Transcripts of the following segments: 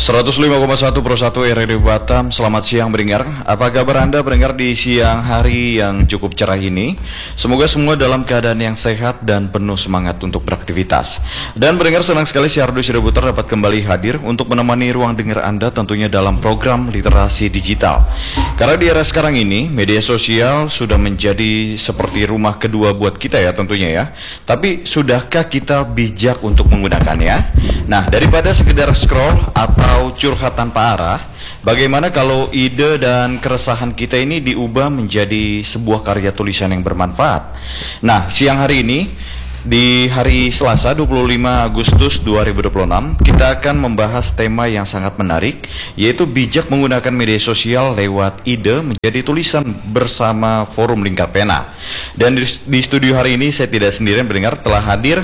105,1 Pro 1 Radio Batam. Selamat siang pendengar. Apa kabar Anda pendengar di siang hari yang cukup cerah ini? Semoga semua dalam keadaan yang sehat dan penuh semangat untuk beraktivitas. Dan pendengar, senang sekali si Ardo Puter dapat kembali hadir untuk menemani ruang dengar Anda tentunya dalam program literasi digital. Karena di era sekarang ini media sosial sudah menjadi seperti rumah kedua buat kita ya tentunya ya. Tapi sudahkah kita bijak untuk menggunakannya? Nah, daripada sekedar scroll atau curhat tanpa arah, bagaimana kalau ide dan keresahan kita ini diubah menjadi sebuah karya tulisan yang bermanfaat? Nah, siang hari ini, di hari Selasa 25 Agustus 2026, kita akan membahas tema yang sangat menarik, yaitu bijak menggunakan media sosial lewat ide menjadi tulisan bersama Forum Lingkar Pena. Dan di studio hari ini saya tidak sendirian mendengar, telah hadir.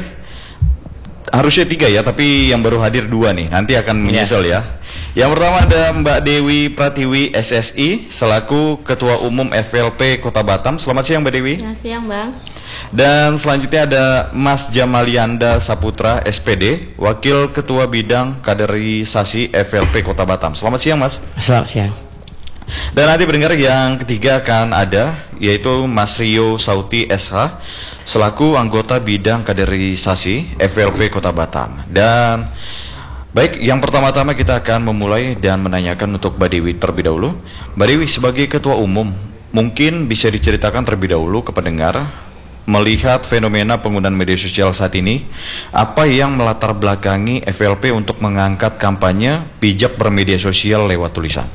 Harusnya 3 ya, tapi yang baru hadir 2 nih. Nanti akan menyusul ya. Yang pertama ada Mbak Dewi Pratiwi SSI selaku Ketua Umum FLP Kota Batam. Selamat siang Mbak Dewi. Ya, siang Bang. Dan selanjutnya ada Mas Jamalianda Saputra SPD, Wakil Ketua Bidang Kaderisasi FLP Kota Batam. Selamat siang Mas. Selamat siang. Dan nanti pendengar yang ketiga akan ada, yaitu Mas Rio Sauti SH selaku anggota bidang kaderisasi FLP Kota Batam. Dan baik, yang pertama-tama kita akan memulai dan menanyakan untuk Mbak Dewi terlebih dahulu. Mbak Dewi sebagai Ketua Umum, mungkin bisa diceritakan terlebih dahulu ke pendengar, melihat fenomena penggunaan media sosial saat ini, apa yang melatar belakangi FLP untuk mengangkat kampanye bijak bermedia sosial lewat tulisan?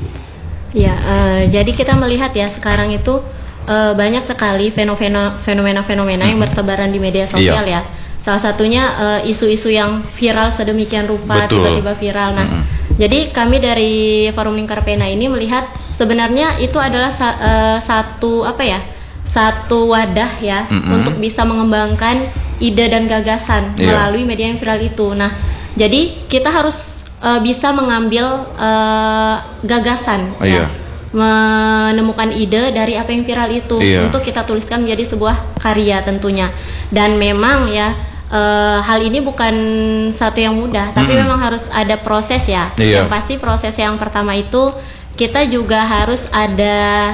Ya, jadi kita melihat ya sekarang itu banyak sekali fenomena-fenomena yang bertebaran di media sosial ya. Salah satunya isu-isu yang viral sedemikian rupa, tiba-tiba viral. Nah, jadi kami dari Forum Lingkar Pena ini melihat sebenarnya itu adalah satu wadah ya untuk bisa mengembangkan ide dan gagasan melalui media yang viral itu. Nah, jadi kita harus bisa mengambil gagasan, menemukan ide dari apa yang viral itu untuk kita tuliskan menjadi sebuah karya tentunya. Dan memang ya hal ini bukan satu yang mudah, tapi memang harus ada proses ya. Yang pasti proses yang pertama itu kita juga harus ada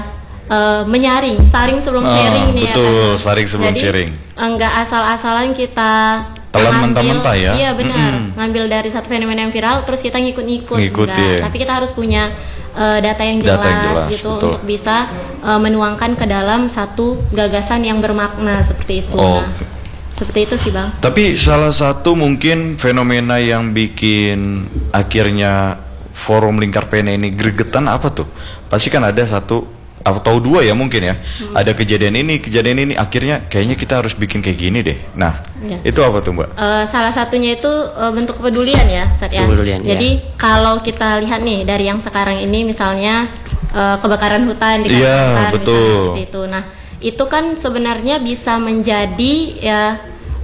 saring sebelum sharing nih betul, ya kan. Saring sebelum jadi, sharing. Enggak asal-asalan kita telan mentah-mentah ya. Iya benar. Ngambil dari satu fenomena yang viral terus kita ngikut-ngikut. Tapi kita harus punya data yang jelas gitu, betul, untuk bisa menuangkan ke dalam satu gagasan yang bermakna seperti itu. Nah, seperti itu sih Bang. Tapi salah satu mungkin fenomena yang bikin akhirnya Forum Lingkar Pena ini gregetan apa tuh? Pasti kan ada satu atau 2 ya mungkin ya. Ada kejadian ini, akhirnya kayaknya kita harus bikin kayak gini deh. Nah, itu apa tuh Mbak? Salah satunya itu bentuk kepedulian ya, Jadi kalau kita lihat nih dari yang sekarang ini misalnya kebakaran hutan di Kalimantan, seperti itu. Nah, itu kan sebenarnya bisa menjadi ya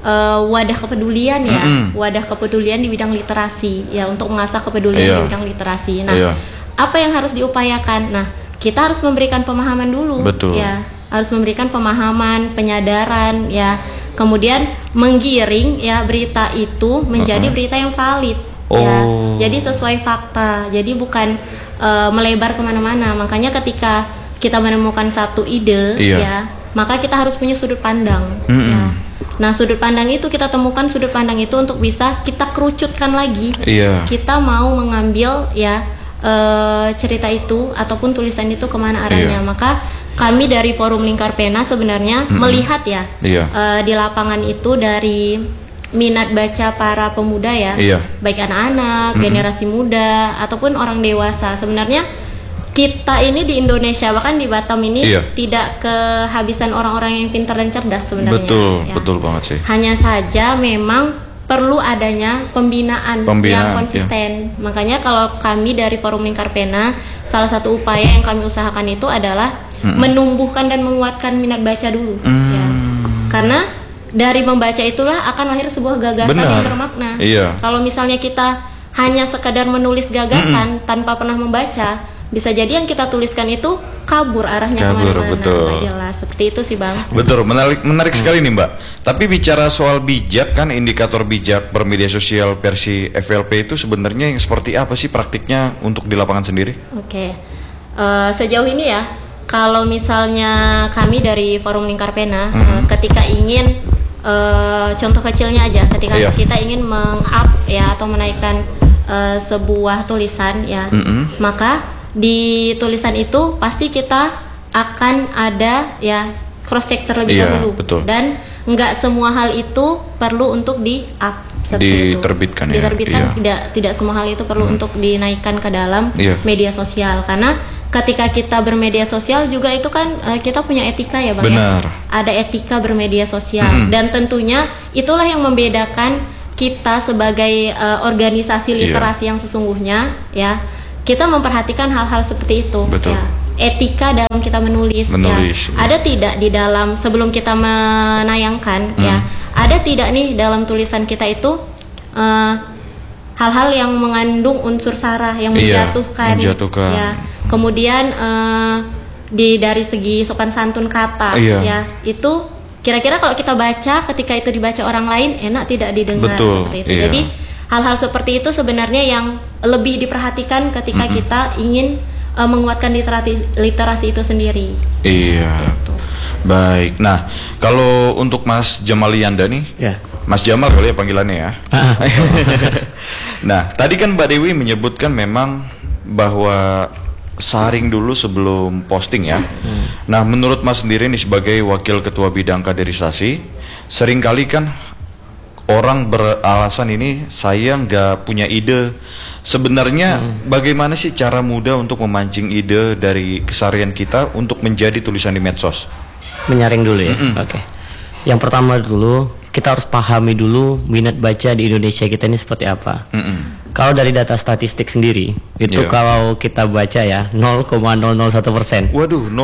wadah kepedulian ya, wadah kepedulian di bidang literasi ya, untuk mengasah kepedulian di bidang literasi. Nah, apa yang harus diupayakan? Nah, kita harus memberikan pemahaman dulu, ya, harus memberikan pemahaman, penyadaran, ya, kemudian menggiring ya berita itu menjadi berita yang valid, ya, jadi sesuai fakta, jadi bukan melebar kemana-mana. Makanya ketika kita menemukan satu ide, ya, maka kita harus punya sudut pandang, ya. Nah, sudut pandang itu kita temukan sudut pandang itu untuk bisa kita kerucutkan lagi, kita mau mengambil ya cerita itu ataupun tulisan itu kemana arahnya. Maka kami dari Forum Lingkar Pena sebenarnya melihat ya di lapangan itu dari minat baca para pemuda ya, baik anak-anak, generasi muda ataupun orang dewasa. Sebenarnya kita ini di Indonesia, bahkan di Batam ini tidak kehabisan orang-orang yang pintar dan cerdas sebenarnya. Betul banget sih. Hanya saja memang perlu adanya pembinaan yang konsisten. Makanya kalau kami dari Forum Lingkar Pena, salah satu upaya yang kami usahakan itu adalah menumbuhkan dan menguatkan minat baca dulu. Ya. Karena dari membaca itulah akan lahir sebuah gagasan yang bermakna. Kalau misalnya kita hanya sekadar menulis gagasan tanpa pernah membaca, bisa jadi yang kita tuliskan itu kabur arahnya kemana-mana. Betul. Nggak jelas. Seperti itu sih Bang. Betul, menarik sekali nih Mbak. Tapi bicara soal bijak kan, indikator bijak bermedia sosial versi FLP itu sebenarnya yang seperti apa sih praktiknya untuk di lapangan sendiri? Oke. Sejauh ini ya, kalau misalnya kami dari Forum Lingkar Pena ketika ingin contoh kecilnya aja, ketika kita ingin meng-up ya atau menaikkan sebuah tulisan ya, maka di tulisan itu pasti kita akan ada ya cross check terlebih dahulu, dan nggak semua hal itu perlu untuk di-up diterbitkan tidak semua hal itu perlu untuk dinaikkan ke dalam media sosial, karena ketika kita bermedia sosial juga itu kan kita punya etika ya Bang. Benar. Ya? Ada etika bermedia sosial dan tentunya itulah yang membedakan kita sebagai organisasi literasi yang sesungguhnya ya. Kita memperhatikan hal-hal seperti itu. Betul. Ya. Etika dalam kita menulis ya. Ada tidak di dalam sebelum kita menayangkan ya. Ada tidak nih dalam tulisan kita itu hal-hal yang mengandung unsur sara yang menjatuhkan. Ya. Kemudian dari segi sopan santun kata ya, itu kira-kira kalau kita baca ketika itu dibaca orang lain enak tidak didengar. Seperti itu. Jadi hal-hal seperti itu sebenarnya yang lebih diperhatikan ketika kita ingin menguatkan literasi itu sendiri. Iya. Gitu. Baik. Nah, kalau untuk Mas Jamalianda nih, Mas Jamal kali ya panggilannya ya. Nah, tadi kan Mbak Dewi menyebutkan memang bahwa saring dulu sebelum posting ya. Nah, menurut Mas sendiri nih sebagai wakil ketua bidang kaderisasi, seringkali kan orang beralasan ini saya nggak punya ide. Sebenarnya bagaimana sih cara mudah untuk memancing ide dari keseharian kita untuk menjadi tulisan di medsos? Menyaring dulu ya. Oke. Yang pertama dulu kita harus pahami dulu minat baca di Indonesia kita ini seperti apa. Kalau dari data statistik sendiri itu kalau kita baca ya 0,001%. Waduh,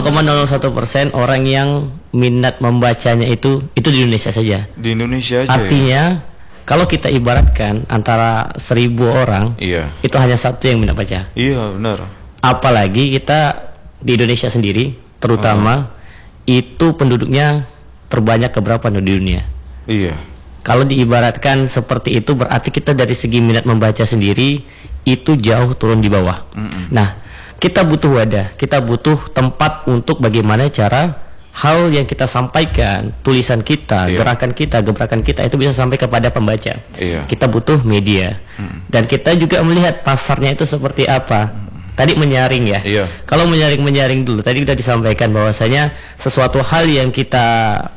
0,001% orang yang minat membacanya itu di Indonesia saja. Di Indonesia aja. Artinya kalau kita ibaratkan antara 1000 orang, itu hanya satu yang minat baca. Iya, benar. Apalagi kita di Indonesia sendiri, terutama itu penduduknya terbanyak keberapa di dunia. Iya. Kalau diibaratkan seperti itu berarti kita dari segi minat membaca sendiri itu jauh turun di bawah. Nah, kita butuh wadah, kita butuh tempat untuk bagaimana cara hal yang kita sampaikan, tulisan kita, gerakan kita, gebrakan kita itu bisa sampai kepada pembaca. Kita butuh media. Dan kita juga melihat pasarnya itu seperti apa. Tadi menyaring ya. Kalau menyaring dulu, tadi sudah disampaikan bahwasanya sesuatu hal yang kita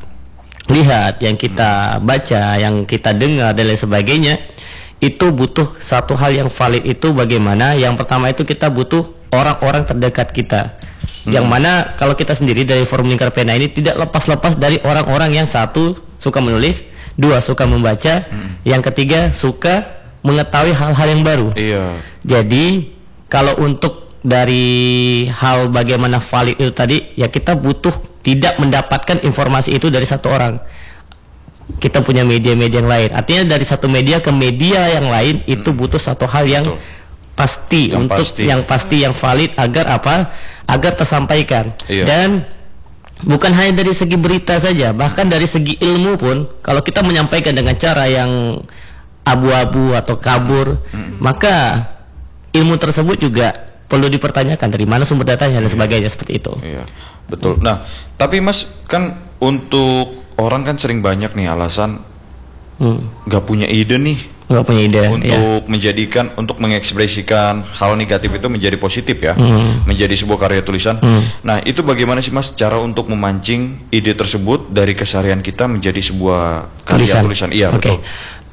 lihat, yang kita baca, yang kita dengar dan lain sebagainya, itu butuh satu hal yang valid. Itu bagaimana? Yang pertama itu kita butuh orang-orang terdekat kita. Yang mana kalau kita sendiri dari Forum Lingkar Pena ini tidak lepas-lepas dari orang-orang yang satu suka menulis, dua suka membaca, yang ketiga suka mengetahui hal-hal yang baru. Jadi kalau untuk dari hal bagaimana valid itu tadi, ya kita butuh tidak mendapatkan informasi itu dari satu orang. Kita punya media-media yang lain. Artinya dari satu media ke media yang lain itu butuh satu hal yang pasti, yang valid agar apa? Agar tersampaikan. Dan bukan hanya dari segi berita saja, bahkan dari segi ilmu pun kalau kita menyampaikan dengan cara yang abu-abu atau kabur, maka ilmu tersebut juga perlu dipertanyakan dari mana sumber datanya dan sebagainya seperti itu. Betul. Nah, tapi Mas kan untuk orang kan sering banyak nih alasan nggak punya ide nih, untuk menjadikan, untuk mengekspresikan hal negatif itu menjadi positif ya, menjadi sebuah karya tulisan. Nah, itu bagaimana sih Mas cara untuk memancing ide tersebut dari keseharian kita menjadi sebuah karya tulisan? Iya, betul.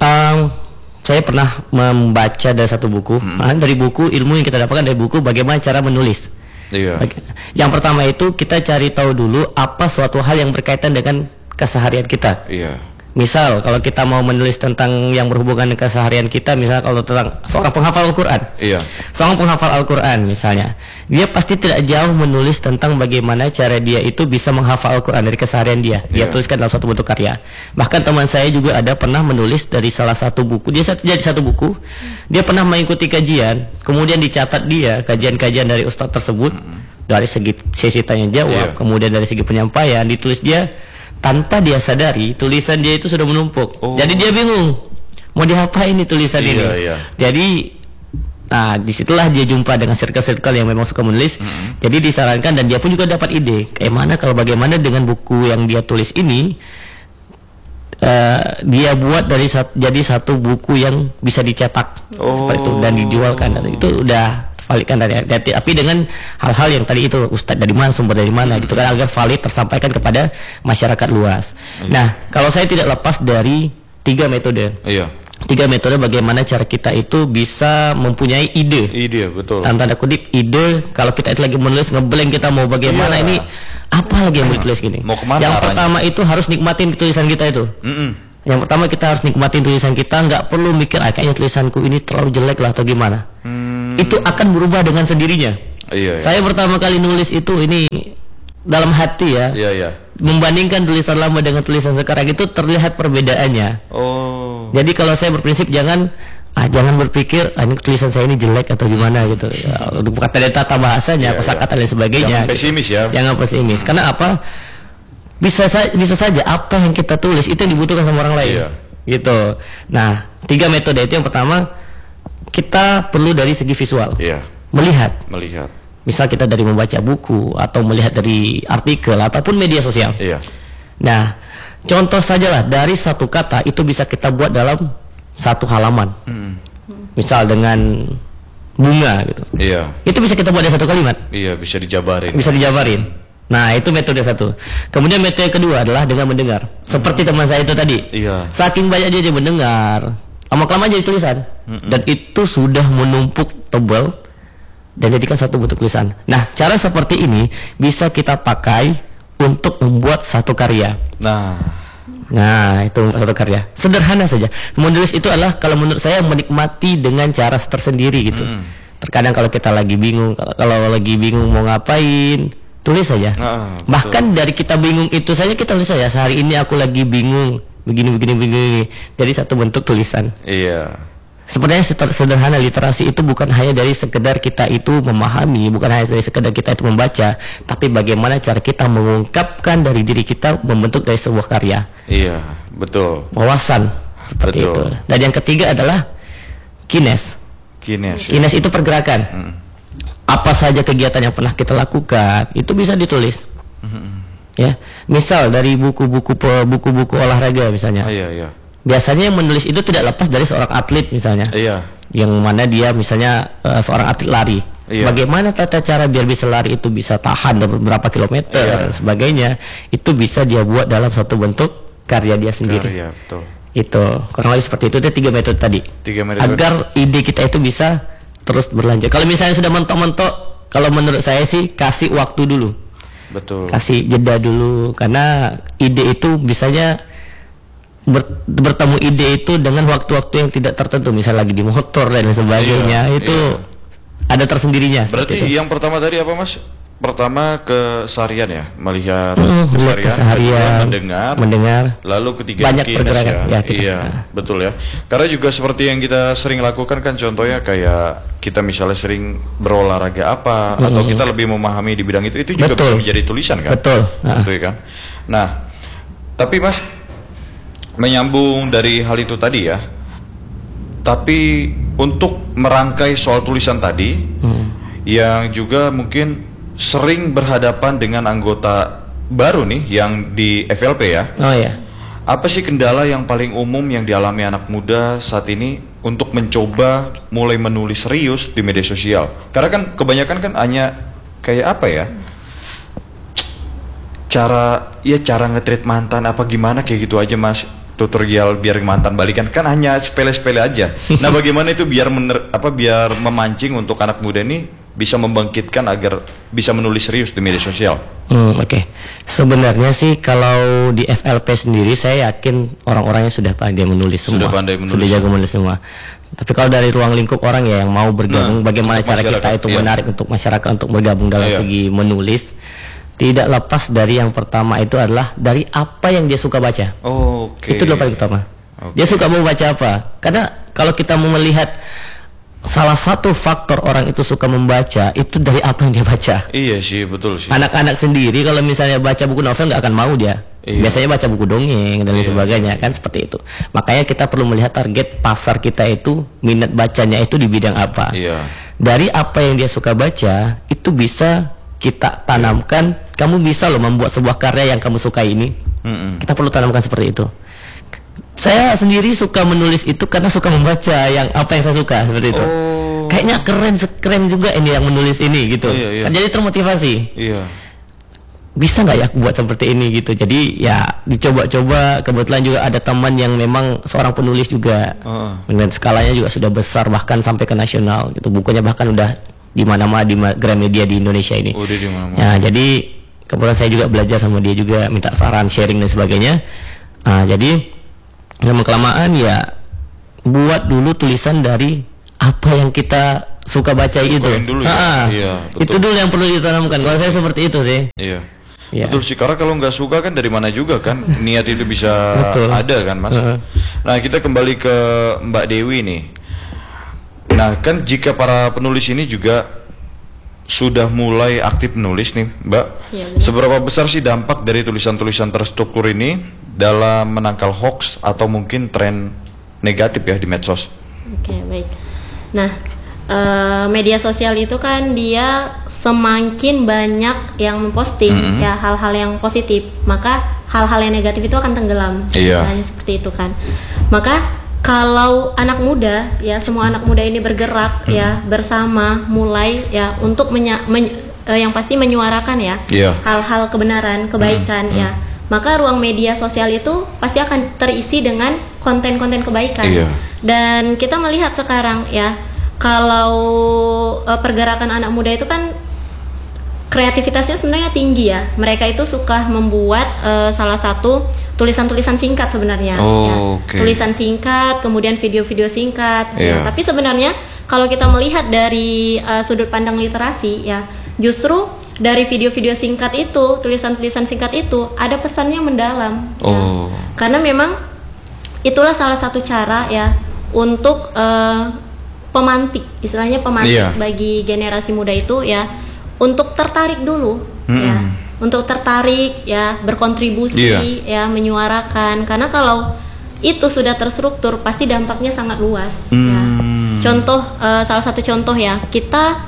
Saya pernah membaca dari satu buku, dari buku ilmu yang kita dapatkan dari buku bagaimana cara menulis. Yang pertama itu kita cari tahu dulu apa suatu hal yang berkaitan dengan keseharian kita. Misal kalau kita mau menulis tentang yang berhubungan dengan keseharian kita, misal kalau tentang seorang penghafal Al-Quran, seorang penghafal Al-Quran misalnya, dia pasti tidak jauh menulis tentang bagaimana cara dia itu bisa menghafal Al-Quran dari keseharian dia. Dia tuliskan dalam satu bentuk karya. Bahkan teman saya juga ada pernah menulis dari salah satu buku. Dia jadi satu buku, dia pernah mengikuti kajian, kemudian dicatat dia kajian-kajian dari ustadz tersebut. dari segi sesi tanya jawab, kemudian dari segi penyampaian, ditulis dia tanpa dia sadari tulisan dia itu sudah menumpuk. Jadi dia bingung mau diapain ini tulisan ini. Jadi nah disitulah dia jumpa dengan circle-circle yang memang suka menulis. Jadi disarankan, dan dia pun juga dapat ide bagaimana dengan buku yang dia tulis ini dia buat jadi satu buku yang bisa dicetak seperti itu dan dijualkan. Itu udah valid kan tapi dengan hal-hal yang tadi itu Ustadz dari mana, sumber dari mana gitu kan, agar valid tersampaikan kepada masyarakat luas. Nah, kalau saya tidak lepas dari 3 metode. 3 metode bagaimana cara kita itu bisa mempunyai ide. Betul. Tanda kutip ide, kalau kita itu lagi menulis ngeblank, kita mau bagaimana ini, apa lagi yang mau ditulis gini. Yang pertama itu harus nikmatin tulisan kita itu. Yang pertama kita harus nikmatin tulisan kita, nggak perlu mikir kayaknya tulisanku ini terlalu jelek lah atau gimana. Itu akan berubah dengan sendirinya. Saya pertama kali nulis itu ini dalam hati ya. Membandingkan tulisan lama dengan tulisan sekarang itu terlihat perbedaannya. Jadi kalau saya berprinsip jangan berpikir ini tulisan saya ini jelek atau gimana gitu. Kata tata bahasanya, kosakata dan sebagainya. Jangan pesimis ya. Jangan pesimis. Karena apa? Bisa saja apa yang kita tulis itu yang dibutuhkan sama orang lain. Gitu. Nah, 3 metode itu, yang pertama kita perlu dari segi visual. Melihat. Misal kita dari membaca buku atau melihat dari artikel ataupun media sosial. Nah, contoh sajalah dari satu kata itu bisa kita buat dalam satu halaman. Misal dengan bunga gitu. Itu bisa kita buat dari satu kalimat. Bisa dijabarin. Nah, itu metode satu. Kemudian metode kedua adalah dengan mendengar. Seperti teman saya itu tadi. Saking banyak dia mendengar, lama-kelamaan jadi tulisan. Dan itu sudah menumpuk tebal dan jadikan satu bentuk tulisan. Nah, cara seperti ini bisa kita pakai untuk membuat satu karya. Nah, itu satu karya. Sederhana saja. Menulis itu adalah, kalau menurut saya, menikmati dengan cara tersendiri gitu. Terkadang kalau kita lagi bingung, mau ngapain, tulis saja. Bahkan dari kita bingung itu saja kita tulis saja. Hari ini aku lagi bingung begini. Jadi satu bentuk tulisan. Sebenarnya sederhana. Literasi itu bukan hanya dari sekedar kita itu memahami, bukan hanya dari sekedar kita itu membaca, tapi bagaimana cara kita mengungkapkan dari diri kita, membentuk dari sebuah karya. Betul. Wawasan seperti itu. Dan yang ketiga adalah kines. Kines itu pergerakan. Apa saja kegiatan yang pernah kita lakukan itu bisa ditulis. Ya, misal dari buku-buku olahraga misalnya. Biasanya yang menulis itu tidak lepas dari seorang atlet misalnya. Yang mana dia misalnya seorang atlet lari. Bagaimana tata cara biar bisa lari itu bisa tahan beberapa kilometer dan sebagainya, itu bisa dia buat dalam satu bentuk karya dia sendiri. Itu kurang lebih seperti itu. Ada 3 metode tadi. Agar ide kita itu bisa terus berlanjut. Kalau misalnya sudah mentok-mentok, kalau menurut saya sih kasih waktu dulu. Kasih jeda dulu, karena ide itu bisanya bertemu ide itu dengan waktu-waktu yang tidak tertentu, misal lagi di motor dan sebagainya. Itu ada tersendirinya. Berarti yang pertama tadi apa, Mas? Pertama keseharian ya, melihat keseharian, mendengar, lalu ketiga banyak pergerakan ya, betul ya. Karena juga seperti yang kita sering lakukan kan, contohnya kayak kita misalnya sering berolahraga apa, atau kita lebih memahami di bidang itu juga bisa menjadi tulisan kan. Betul kan. Nah, tapi Mas, menyambung dari hal itu tadi ya, tapi untuk merangkai soal tulisan tadi, yang juga mungkin sering berhadapan dengan anggota baru nih yang di FLP ya. Apa sih kendala yang paling umum yang dialami anak muda saat ini untuk mencoba mulai menulis serius di media sosial? Karena kan kebanyakan kan hanya kayak apa ya, cara nge-treat mantan apa gimana, kayak gitu aja Mas, tutorial biar mantan balikan, kan hanya sepele-sepele aja. Nah, bagaimana itu biar biar memancing untuk anak muda ini bisa membangkitkan agar bisa menulis serius di media sosial? Sebenarnya sih kalau di FLP sendiri saya yakin orang-orangnya sudah pandai menulis semua, sudah jago menulis semua. Tapi kalau dari ruang lingkup orang ya yang mau bergabung, bagaimana cara kita itu menarik untuk masyarakat untuk bergabung dalam segi menulis, tidak lepas dari yang pertama itu adalah dari apa yang dia suka baca. Itu dulu paling utama. Dia suka mau baca apa? Karena kalau kita mau melihat salah satu faktor orang itu suka membaca itu dari apa yang dia baca. Iya sih, betul sih. Anak-anak sendiri kalau misalnya baca buku novel nggak akan mau dia. Iya. Biasanya baca buku dongeng dan sebagainya kan seperti itu. Makanya kita perlu melihat target pasar kita itu minat bacanya itu di bidang apa. Iya. Dari apa yang dia suka baca itu bisa kita tanamkan. Kamu bisa loh membuat sebuah karya yang kamu sukai ini. Kita perlu tanamkan seperti itu. Saya sendiri suka menulis itu karena suka membaca yang apa yang saya suka seperti itu. Kayaknya keren juga ini yang menulis ini gitu. Kan jadi termotivasi. Iya. Bisa nggak ya aku buat seperti ini gitu. Jadi ya dicoba-coba. Kebetulan juga ada teman yang memang seorang penulis juga. Dan skalanya juga sudah besar bahkan sampai ke nasional gitu. Bukunya bahkan udah di mana-mana di Gramedia di Indonesia ini. Udah di mana-mana. Ya, jadi kebetulan saya juga belajar sama dia juga, minta saran, sharing dan sebagainya. Jadi lama kelamaan ya buat dulu tulisan dari apa yang kita suka baca itu. Dulu ya? Iya, itu dulu yang perlu ditanamkan. Kalau saya seperti itu sih. Iya. Ya. Betul sih, karena kalau nggak suka kan dari mana juga kan niat itu bisa ada kan Mas. Nah kita kembali ke Mbak Dewi nih. Nah kan jika para penulis ini juga sudah mulai aktif menulis nih Mbak, seberapa besar sih dampak dari tulisan-tulisan terstruktur ini dalam menangkal hoax atau mungkin tren negatif ya di medsos? Oke, baik. Nah media sosial itu kan dia semakin banyak yang memposting ya hal-hal yang positif, maka hal-hal yang negatif itu akan tenggelam. Misalnya seperti itu kan. Maka kalau anak muda ya, semua anak muda ini bergerak ya bersama mulai ya untuk yang pasti menyuarakan ya hal-hal kebenaran, kebaikan ya. Maka ruang media sosial itu pasti akan terisi dengan konten-konten kebaikan. Dan kita melihat sekarang ya, kalau pergerakan anak muda itu kan kreativitasnya sebenarnya tinggi ya. Mereka itu suka membuat salah satu tulisan-tulisan singkat sebenarnya. Tulisan singkat, kemudian video-video singkat. Ya. Tapi sebenarnya kalau kita melihat dari sudut pandang literasi ya, justru dari video-video singkat itu, tulisan-tulisan singkat itu ada pesannya mendalam. Ya. Karena memang itulah salah satu cara ya untuk pemantik, istilahnya pemantik bagi generasi muda itu ya, untuk tertarik dulu ya, untuk tertarik ya, berkontribusi ya, menyuarakan. Karena kalau itu sudah terstruktur pasti dampaknya sangat luas ya. Contoh salah satu contoh ya, kita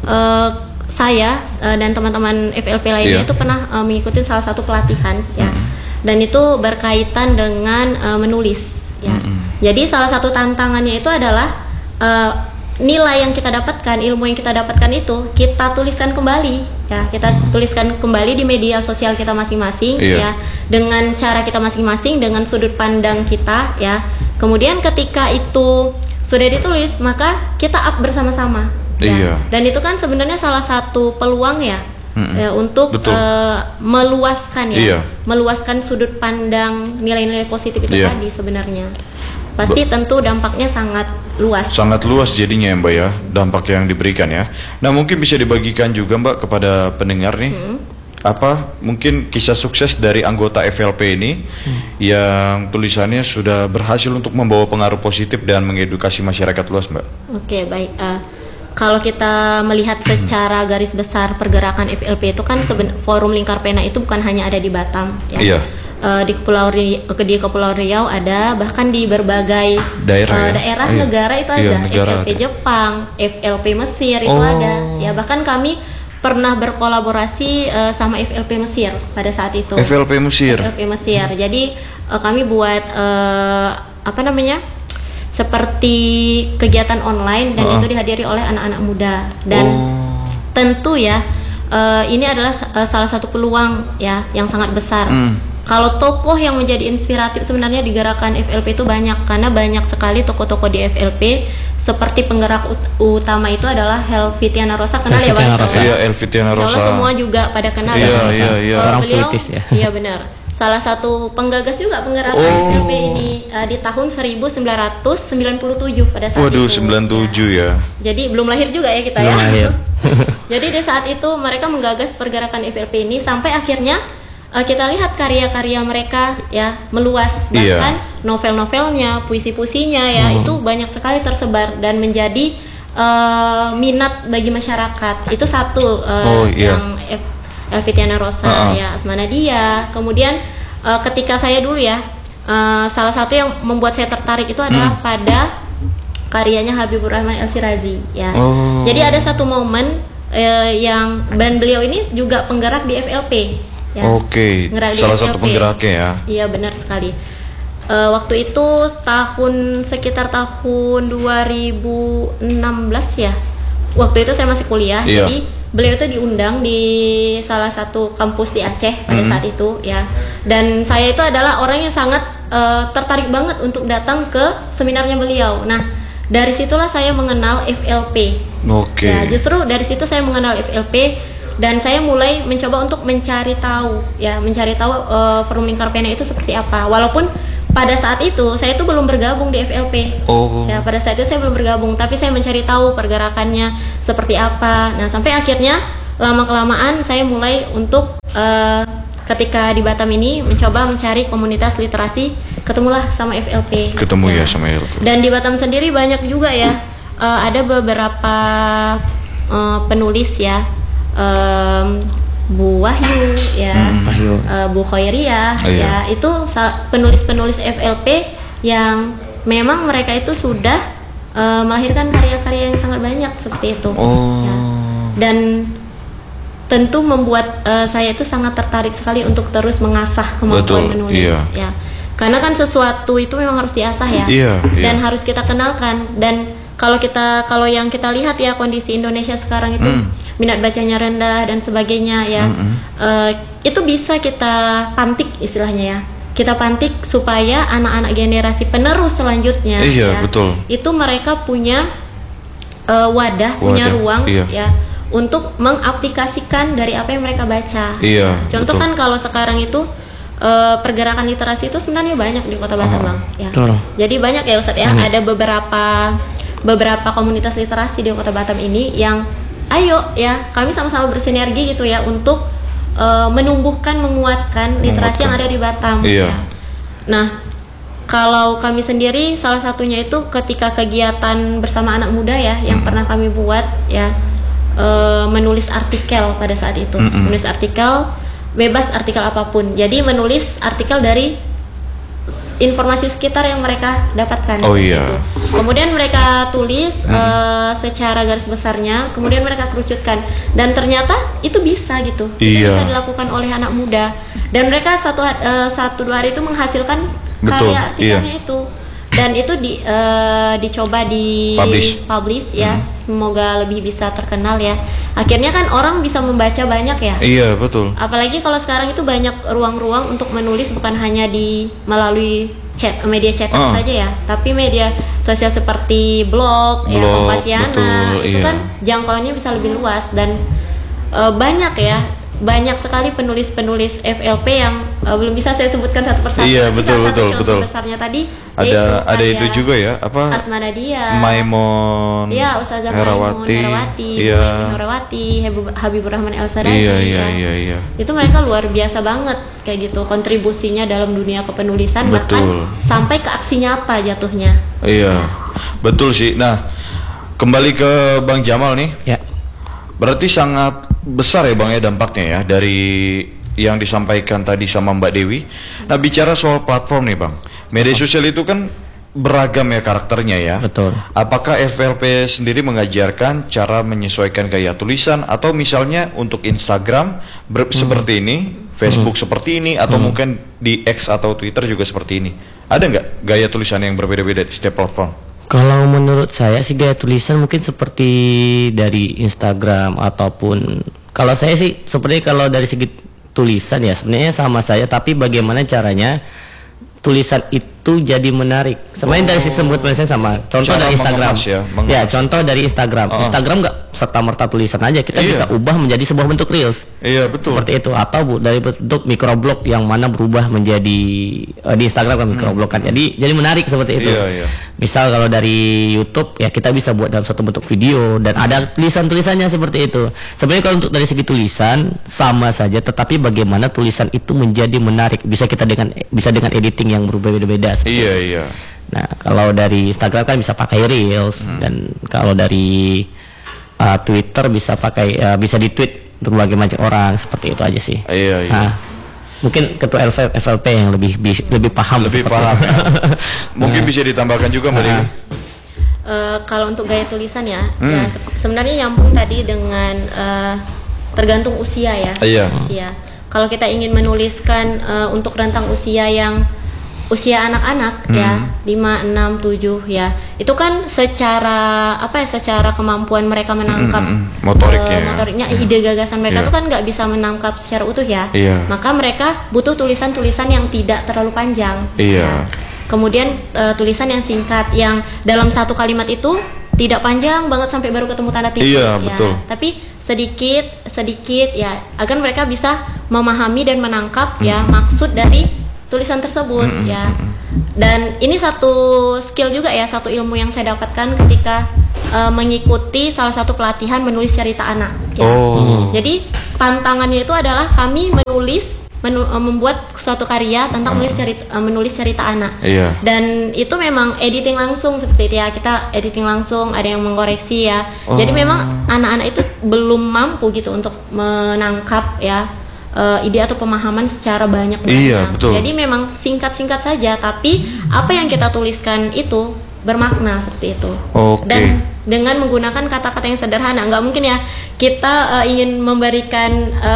saya dan teman-teman FLP lainnya itu pernah mengikuti salah satu pelatihan ya, dan itu berkaitan dengan menulis ya. Jadi salah satu tantangannya itu adalah nilai yang kita dapatkan, ilmu yang kita dapatkan itu kita tuliskan kembali ya, kita tuliskan kembali di media sosial kita masing-masing ya, dengan cara kita masing-masing, dengan sudut pandang kita ya. Kemudian ketika itu sudah ditulis, maka kita up bersama-sama ya. Dan itu kan sebenarnya salah satu peluang ya, ya untuk meluaskan ya, meluaskan sudut pandang nilai-nilai positif itu tadi sebenarnya. Pasti tentu dampaknya sangat luas. Sangat luas jadinya Mbak ya, dampak yang diberikan ya. Nah mungkin bisa dibagikan juga Mbak kepada pendengar nih, apa mungkin kisah sukses dari anggota FLP ini yang tulisannya sudah berhasil untuk membawa pengaruh positif dan mengedukasi masyarakat luas Mbak. Oke, baik. Kalau kita melihat secara garis besar pergerakan FLP itu kan Forum Lingkar Pena itu bukan hanya ada di Batam ya. Di Kepulauan Riau ada, bahkan di berbagai daerah negara itu ada. FLP Jepang, FLP Mesir itu ada ya. Bahkan kami pernah berkolaborasi sama FLP Mesir pada saat itu. FLP Mesir. Jadi kami buat apa namanya, seperti kegiatan online, dan itu dihadiri oleh anak-anak muda. Dan tentu ya ini adalah salah satu peluang ya yang sangat besar. Kalau tokoh yang menjadi inspiratif sebenarnya di gerakan FLP itu banyak, karena banyak sekali tokoh-tokoh di FLP. Seperti penggerak utama itu adalah Helvitiana Rosa, kenal ya Bang? Iya, Helvitiana Rosa. Semua juga pada kenal ya. Seorang politis ya. Iya benar. Salah satu penggagas juga penggerak FLP ini di tahun 1997 pada saat itu. 97 ya. Jadi belum lahir juga ya kita ya. Jadi di saat itu mereka menggagas pergerakan FLP ini, sampai akhirnya kita lihat karya-karya mereka ya meluas, bahkan novel-novelnya, puisi-puisinya ya itu banyak sekali tersebar dan menjadi minat bagi masyarakat. Itu satu yang Elvitiana Rosa, ya Asma Nadia. Kemudian ketika saya dulu ya, salah satu yang membuat saya tertarik itu adalah pada karyanya Habibur Rahman El Shirazi ya. Jadi ada satu momen yang dan beliau ini juga penggerak di FLP ya. Salah satu penggeraknya ya. Iya, benar sekali. Waktu itu sekitar tahun 2016 ya. Waktu itu saya masih kuliah, jadi beliau itu diundang di salah satu kampus di Aceh pada saat itu ya. Dan saya itu adalah orang yang sangat tertarik banget untuk datang ke seminarnya beliau. Nah, dari situlah saya mengenal FLP. Ya, justru dari situ saya mengenal FLP dan saya mulai mencoba untuk mencari tahu Forum Lingkar Pena itu seperti apa. Walaupun pada saat itu saya itu belum bergabung di FLP. Ya, pada saat itu saya belum bergabung, tapi saya mencari tahu pergerakannya seperti apa. Nah, sampai akhirnya lama-kelamaan saya mulai untuk ketika di Batam ini mencoba mencari komunitas literasi, ketemulah sama FLP. Sama FLP. Dan di Batam sendiri banyak juga ya, ada beberapa penulis ya, Bu Wahyu ya, Bu Khairiyah ya, itu penulis-penulis FLP yang memang mereka itu sudah melahirkan karya-karya yang sangat banyak seperti itu. Ya. Dan tentu membuat saya itu sangat tertarik sekali untuk terus mengasah kemampuan menulis ya. Karena kan sesuatu itu memang harus diasah ya. Dan harus kita kenalkan. Dan kalau yang kita lihat ya, kondisi Indonesia sekarang itu minat bacanya rendah dan sebagainya ya, itu bisa kita pantik istilahnya ya, kita pantik supaya anak-anak generasi penerus selanjutnya itu mereka punya wadah, punya ruang ya untuk mengaplikasikan dari apa yang mereka baca. Contoh kan kalau sekarang itu pergerakan literasi itu sebenarnya banyak di Kota Batam Bang ya. Jadi banyak ya Ustadz ya, ada beberapa komunitas literasi di Kota Batam ini yang ayo ya kami sama-sama bersinergi gitu ya untuk menumbuhkan, menguatkan literasi yang ada di Batam ya. Nah, kalau kami sendiri salah satunya itu ketika kegiatan bersama anak muda ya yang pernah kami buat ya, menulis artikel pada saat itu. Menulis artikel, bebas artikel apapun. Jadi menulis artikel dari informasi sekitar yang mereka dapatkan. Gitu. Kemudian mereka tulis secara garis besarnya, kemudian mereka kerucutkan, dan ternyata itu bisa gitu. Itu bisa dilakukan oleh anak muda, dan mereka satu dua hari itu menghasilkan karya artikelnya itu. Dan itu dicoba di publish ya, semoga lebih bisa terkenal ya. Akhirnya kan orang bisa membaca banyak ya. Apalagi kalau sekarang itu banyak ruang-ruang untuk menulis, bukan hanya melalui media cetak saja ya, tapi media sosial seperti blog ya, Kompasiana itu kan jangkauannya bisa lebih luas. Dan banyak sekali penulis-penulis FLP yang belum bisa saya sebutkan satu persatu. Betul. Besarnya tadi ada itu juga ya, apa? Asma Nadia, Maimun, Ustazah Maimun Herawati, Habibur Rahman El Shirazi. Itu mereka luar biasa banget kayak gitu kontribusinya dalam dunia kepenulisan, bahkan sampai ke aksi nyata jatuhnya. Betul sih. Nah, kembali ke Bang Jamal nih. Berarti sangat besar ya Bang ya dampaknya ya dari yang disampaikan tadi sama Mbak Dewi. Nah, bicara soal platform nih Bang, media sosial itu kan beragam ya karakternya ya. Apakah FLP sendiri mengajarkan cara menyesuaikan gaya tulisan, atau misalnya untuk Instagram seperti ini, Facebook seperti ini, atau mungkin di X atau Twitter juga seperti ini? Ada nggak gaya tulisan yang berbeda-beda di setiap platform? Kalau menurut saya sih gaya tulisan mungkin seperti dari Instagram, ataupun kalau saya sih seperti kalau dari segi tulisan ya sebenarnya sama saya, tapi bagaimana caranya tulisan itu jadi menarik. Sebenarnya dari sistem tulisan sama. Contoh dari Instagram. Contoh dari Instagram. Instagram nggak serta merta tulisan aja, kita bisa ubah menjadi sebuah bentuk reels. Seperti itu, atau dari bentuk microblog yang mana berubah menjadi di Instagram kan microblog kan. Jadi menarik seperti itu. Misal kalau dari YouTube ya kita bisa buat dalam satu bentuk video dan ada tulisan-tulisannya seperti itu. Sebenarnya kalau untuk dari segi tulisan sama saja, tetapi bagaimana tulisan itu menjadi menarik, bisa dengan editing yang berbeda-beda. Nah, kalau dari Instagram kan bisa pakai Reels, dan kalau dari Twitter bisa pakai bisa di-tweet untuk berbagai macam orang, seperti itu aja sih. Iya. Nah, mungkin ketua FLP yang lebih paham. Lebih paham. Ya. Mungkin bisa ditambahkan juga Mbak Dewi. Kalau untuk gaya tulisan ya, ya sebenarnya nyambung tadi dengan tergantung usia ya. Iya. Usia. Kalau kita ingin menuliskan untuk rentang usia yang usia anak-anak ya 5, 6, 7 ya, itu kan secara secara kemampuan mereka menangkap motoriknya, ide gagasan mereka itu kan nggak bisa menangkap secara utuh ya. Maka mereka butuh tulisan-tulisan yang tidak terlalu panjang. Ya. Kemudian tulisan yang singkat, yang dalam satu kalimat itu tidak panjang banget sampai baru ketemu tanda titik ya. Betul. Tapi sedikit ya, agar mereka bisa memahami dan menangkap ya maksud dari tulisan tersebut ya. Dan ini satu skill juga ya, satu ilmu yang saya dapatkan ketika mengikuti salah satu pelatihan menulis cerita anak ya. Jadi tantangannya itu adalah kami membuat suatu karya tentang menulis cerita anak. Dan itu memang editing langsung seperti itu ya, kita editing langsung, ada yang mengkoreksi ya. Jadi memang anak-anak itu belum mampu gitu untuk menangkap ya ide atau pemahaman secara banyak. Jadi memang singkat-singkat saja, tapi apa yang kita tuliskan itu bermakna seperti itu. Dan dengan menggunakan kata-kata yang sederhana, nggak mungkin ya kita ingin memberikan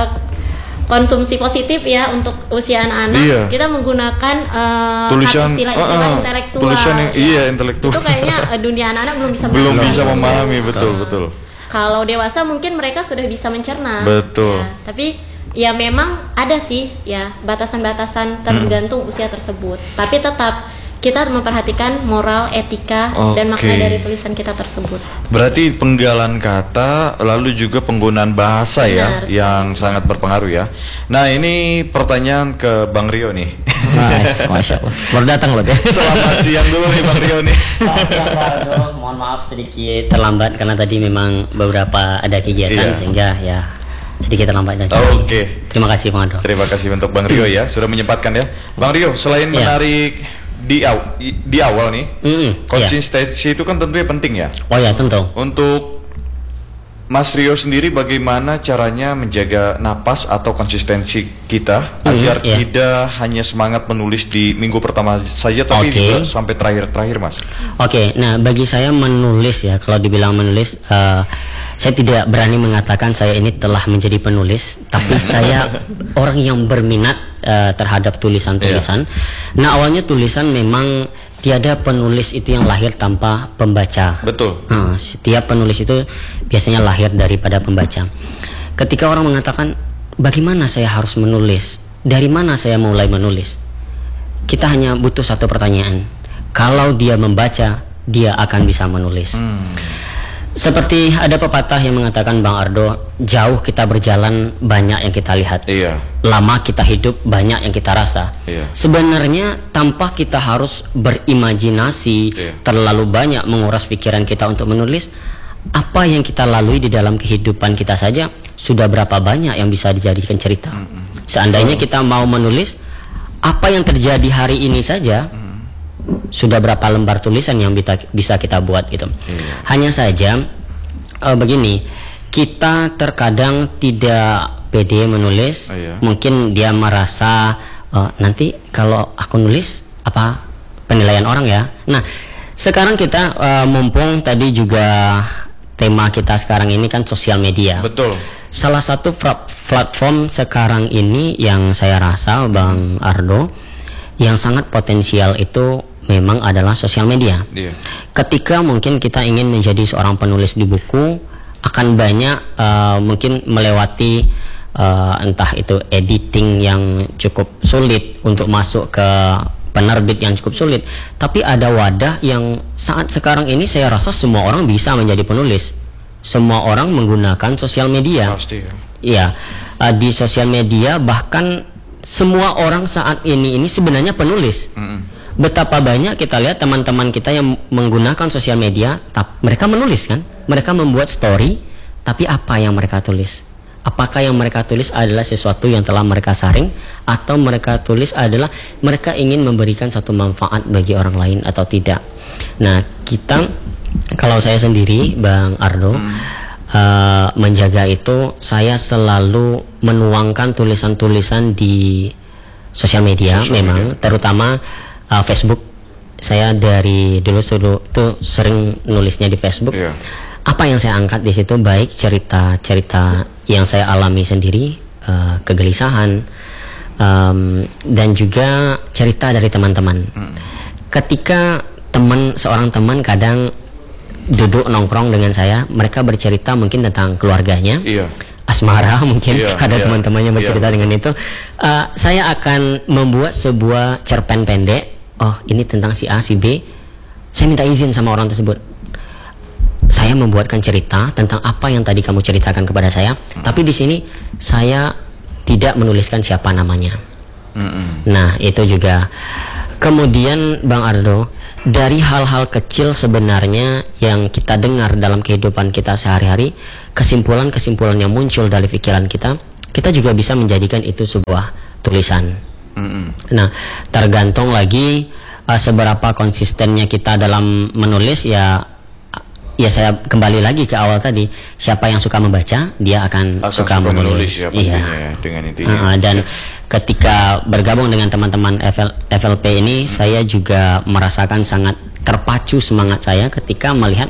konsumsi positif ya untuk usia anak-anak. Kita menggunakan istilah-istilah intelektual. Intelektual. Itu kayaknya dunia anak-anak belum bisa memahami. Betul. Kalau dewasa mungkin mereka sudah bisa mencerna. Betul. Ya, tapi ya memang ada sih ya batasan-batasan tergantung usia tersebut. Tapi tetap kita memperhatikan moral, etika, dan makna dari tulisan kita tersebut. Berarti penggalan kata, lalu juga penggunaan bahasa yang sangat berpengaruh ya. Nah, ini pertanyaan ke Bang Rio nih. Masya Allah. Baru datang loh deh. Selamat siang dulu nih Bang Rio nih. Selamat siang Pak Aldo. Mohon maaf sedikit terlambat karena tadi memang beberapa ada kegiatan sehingga ya sedikit terlambat. Terima kasih Bang Aldo. Terima kasih untuk Bang Rio ya sudah menyempatkan ya. Bang Rio, selain menarik di awal nih, konsistensi itu kan tentunya penting ya. Tentu. Untuk Mas Rio sendiri, bagaimana caranya menjaga napas atau konsistensi kita agar tidak hanya semangat menulis di minggu pertama saja, tapi juga sampai terakhir Mas? Nah bagi saya menulis ya, kalau dibilang menulis, saya tidak berani mengatakan saya ini telah menjadi penulis, tapi saya orang yang berminat terhadap tulisan-tulisan. Nah awalnya tulisan memang tiada penulis itu yang lahir tanpa pembaca. Betul. Setiap penulis itu biasanya lahir daripada pembaca. Ketika orang mengatakan bagaimana saya harus menulis, dari mana saya mulai menulis, kita hanya butuh satu pertanyaan. Kalau dia membaca, dia akan bisa menulis. Seperti ada pepatah yang mengatakan, Bang Ardo, jauh kita berjalan banyak yang kita lihat, lama kita hidup banyak yang kita rasa. Sebenarnya tanpa kita harus berimajinasi terlalu banyak menguras pikiran kita untuk menulis, apa yang kita lalui di dalam kehidupan kita saja sudah berapa banyak yang bisa dijadikan cerita. Seandainya kita mau menulis apa yang terjadi hari ini saja, sudah berapa lembar tulisan yang bisa kita buat gitu. Hanya saja begini, kita terkadang tidak pede menulis. Mungkin dia merasa nanti kalau aku nulis apa penilaian orang ya. Nah sekarang kita mumpung tadi juga tema kita sekarang ini kan sosial media. Betul. Salah satu platform sekarang ini yang saya rasa Bang Ardo yang sangat potensial itu memang adalah sosial media. Ketika mungkin kita ingin menjadi seorang penulis di buku, akan banyak mungkin melewati entah itu editing yang cukup sulit untuk masuk ke penerbit yang cukup sulit. Tapi ada wadah yang saat sekarang ini saya rasa semua orang bisa menjadi penulis. Semua orang menggunakan sosial media. Pasti. Iya, di sosial media bahkan semua orang saat ini sebenarnya penulis. Betapa banyak kita lihat teman-teman kita yang menggunakan sosial media, mereka menulis kan, mereka membuat story, tapi apa yang mereka tulis? apakah yang mereka tulis adalah sesuatu yang telah mereka saring, atau mereka tulis adalah mereka ingin memberikan satu manfaat bagi orang lain atau tidak. Nah, kita, kalau saya sendiri Bang Ardo, menjaga itu, saya selalu menuangkan tulisan-tulisan di sosial media, terutama Facebook. Saya dari dulu tuh sering nulisnya di Facebook. Apa yang saya angkat di situ, baik cerita-cerita yang saya alami sendiri, kegelisahan, dan juga cerita dari teman-teman. Ketika seorang teman kadang duduk nongkrong dengan saya, mereka bercerita mungkin tentang keluarganya, asmara mungkin, ada teman-temannya bercerita dengan itu. Saya akan membuat sebuah cerpen pendek. Oh, ini tentang si A, si B. Saya minta izin sama orang tersebut. Saya membuatkan cerita tentang apa yang tadi kamu ceritakan kepada saya, tapi di sini saya tidak menuliskan siapa namanya. Nah, itu juga. Kemudian Bang Ardo, dari hal-hal kecil sebenarnya yang kita dengar dalam kehidupan kita sehari-hari, kesimpulan-kesimpulan yang muncul dari pikiran kita juga bisa menjadikan itu sebuah tulisan. Nah, tergantung lagi seberapa konsistennya kita dalam menulis. Ya saya kembali lagi ke awal tadi, siapa yang suka membaca, dia akan suka menulis. Dengan intinya. Dan ketika bergabung dengan teman-teman FLP ini, saya juga merasakan sangat terpacu semangat saya ketika melihat,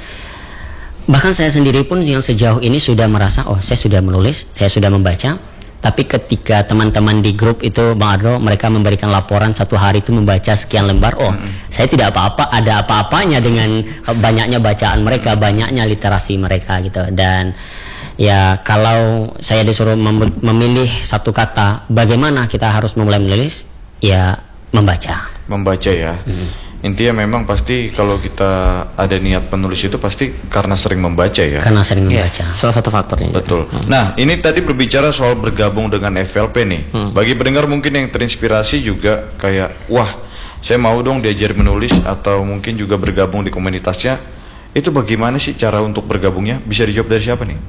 bahkan saya sendiri pun yang sejauh ini sudah merasa, saya sudah menulis, saya sudah membaca. Tapi ketika teman-teman di grup itu, Bang Ardo, mereka memberikan laporan satu hari itu membaca sekian lembar, saya tidak ada apa-apanya dengan banyaknya bacaan mereka, banyaknya literasi mereka gitu. Dan ya, kalau saya disuruh memilih satu kata, bagaimana kita harus memulai menulis, ya membaca ya. Intinya memang pasti kalau kita ada niat penulis itu pasti karena sering membaca ya. Karena sering membaca. Salah satu faktornya. Betul. Nah, ini tadi berbicara soal bergabung dengan FLP nih. Bagi pendengar mungkin yang terinspirasi juga kayak, wah, saya mau dong diajar menulis, atau mungkin juga bergabung di komunitasnya. Itu bagaimana sih cara untuk bergabungnya? Bisa dijawab dari siapa nih?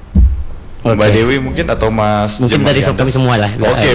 Mbak Dewi mungkin, atau Mas? Mungkin dari kami semua lah. Boleh.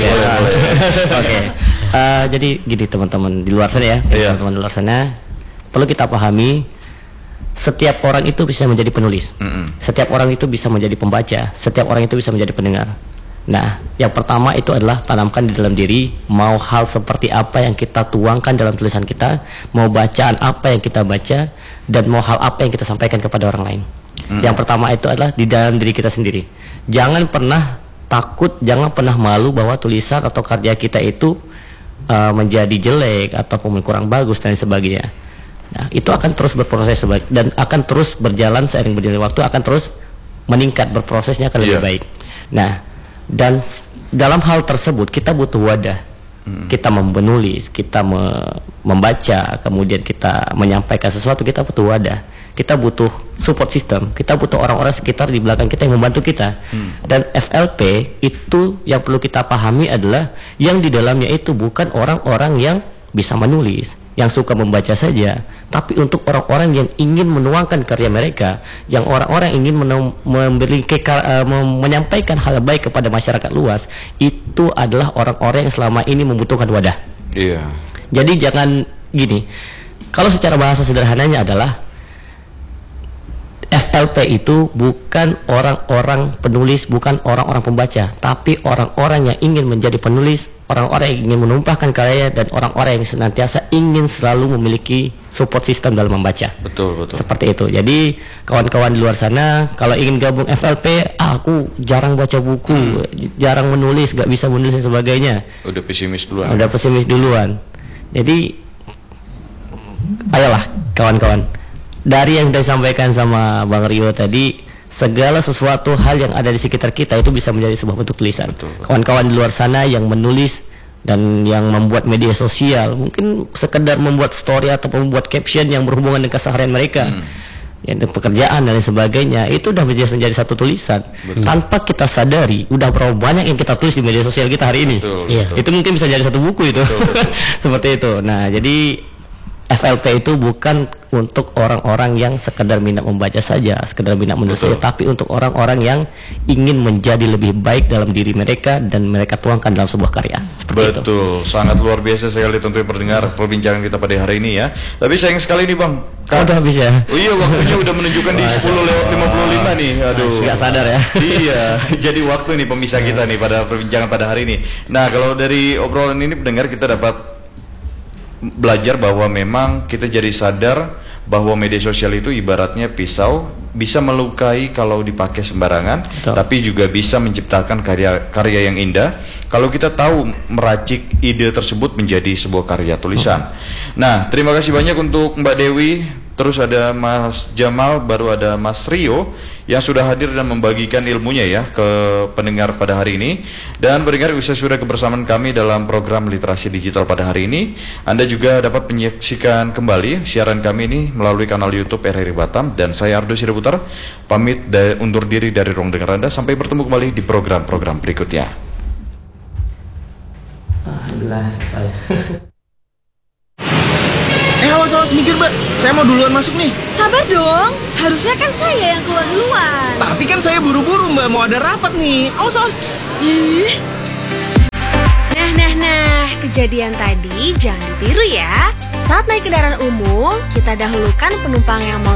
Oke. Jadi gini teman-teman di luar sana ya, teman-teman di luar sana, perlu kita pahami, setiap orang itu bisa menjadi penulis, setiap orang itu bisa menjadi pembaca, setiap orang itu bisa menjadi pendengar. Nah, yang pertama itu adalah tanamkan di dalam diri, mau hal seperti apa yang kita tuangkan dalam tulisan kita, mau bacaan apa yang kita baca, dan mau hal apa yang kita sampaikan kepada orang lain. Yang pertama itu adalah di dalam diri kita sendiri. Jangan pernah takut, jangan pernah malu bahwa tulisan atau karya kita itu menjadi jelek ataupun kurang bagus dan sebagainya. Nah, itu akan terus berproses dan akan terus berjalan seiring berjalannya waktu, akan terus meningkat, berprosesnya akan lebih baik. Nah, dan dalam hal tersebut kita butuh wadah. Kita menulis, kita membaca, kemudian kita menyampaikan sesuatu, kita butuh wadah. Kita butuh support system, kita butuh orang-orang sekitar di belakang kita yang membantu kita. Dan FLP itu yang perlu kita pahami adalah yang di dalamnya itu bukan orang-orang yang bisa menulis, yang suka membaca saja, tapi untuk orang-orang yang ingin menuangkan karya mereka, yang orang-orang ingin menyampaikan hal baik kepada masyarakat luas. Itu adalah orang-orang yang selama ini membutuhkan wadah. Jadi jangan gini, kalau secara bahasa sederhananya adalah FLP itu bukan orang-orang penulis, bukan orang-orang pembaca, tapi orang-orang yang ingin menjadi penulis, orang-orang yang ingin menumpahkan karya, dan orang-orang yang senantiasa ingin selalu memiliki support system dalam membaca. Betul. Seperti itu. Jadi kawan-kawan di luar sana, kalau ingin gabung FLP, aku jarang baca buku, jarang menulis, gak bisa menulis dan sebagainya. Udah pesimis duluan. Jadi ayolah kawan-kawan. Dari yang disampaikan sama Bang Rio tadi, segala sesuatu hal yang ada di sekitar kita itu bisa menjadi sebuah bentuk tulisan. Kawan-kawan di luar sana yang menulis dan yang membuat media sosial, mungkin sekedar membuat story atau membuat caption yang berhubungan dengan keseharian mereka, pekerjaan dan sebagainya, itu udah menjadi satu tulisan. Tanpa kita sadari, udah berapa banyak yang kita tulis di media sosial kita hari ini. Itu mungkin bisa jadi satu buku itu. Seperti itu. Nah, jadi FLP itu bukan untuk orang-orang yang sekedar minat membaca saja, sekedar minat menulis saja, tapi untuk orang-orang yang ingin menjadi lebih baik dalam diri mereka dan mereka tuangkan dalam sebuah karya. Seperti Betul, sangat luar biasa sekali tentunya pendengar perbincangan kita pada hari ini ya. Tapi sayang sekali nih Bang, udah habis ya? Oh iya, waktunya udah menunjukkan di 10:55 nih. Aduh. Nggak sadar ya? Iya, jadi waktu nih pemisah kita nih pada perbincangan pada hari ini. Nah, kalau dari obrolan ini pendengar kita dapat belajar bahwa memang kita jadi sadar bahwa media sosial itu ibaratnya pisau, bisa melukai kalau dipakai sembarangan. Betul. Tapi juga bisa menciptakan karya yang indah kalau kita tahu meracik ide tersebut menjadi sebuah karya tulisan. Nah, terima kasih banyak untuk Mbak Dewi, terus ada Mas Jamal, baru ada Mas Rio yang sudah hadir dan membagikan ilmunya ya ke pendengar pada hari ini. Dan pendengar bisa sudah kebersamaan kami dalam program Literasi Digital pada hari ini. Anda juga dapat menyaksikan kembali siaran kami ini melalui kanal YouTube RRI Batam, dan saya Ardo Sireputar pamit undur diri dari ruang dengar Anda. Sampai bertemu kembali di program-program berikutnya. Alhamdulillah saya. Awas mikir Mbak, saya mau duluan masuk nih. Sabar dong, harusnya kan saya yang keluar duluan. Tapi kan saya buru-buru Mbak, mau ada rapat nih. Awas. Ih. Nah, kejadian tadi jangan ditiru ya. Saat naik kendaraan umum, kita dahulukan penumpang yang mau